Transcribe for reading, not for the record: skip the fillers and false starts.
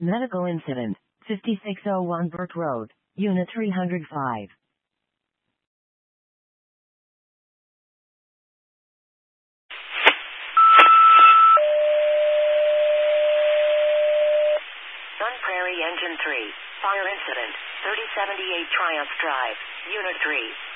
Medical incident, 5601 Burke Road, Unit 305. Sun Prairie Engine 3, fire incident, 3078 Triumph Drive, Unit 3.